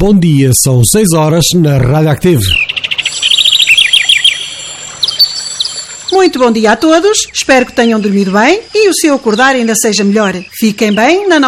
Bom dia, são 6 horas na Rádio Active. Muito bom dia a todos, espero que tenham dormido bem e o seu acordar ainda seja melhor. Fiquem bem na